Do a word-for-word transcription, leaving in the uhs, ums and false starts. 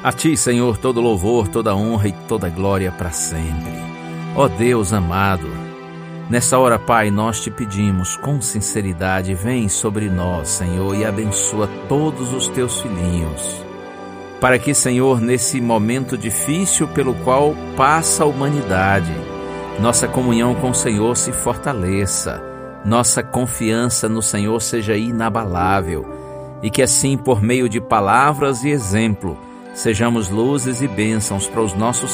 A Ti, Senhor, todo louvor, toda honra e toda glória para sempre. Ó Deus amado, nessa hora, Pai, nós Te pedimos com sinceridade, vem sobre nós, Senhor, e abençoa todos os Teus filhinhos, para que, Senhor, nesse momento difícil pelo qual passa a humanidade, nossa comunhão com o Senhor se fortaleça, nossa confiança no Senhor seja inabalável, e que assim, por meio de palavras e exemplo, sejamos luzes e bênçãos para os nossos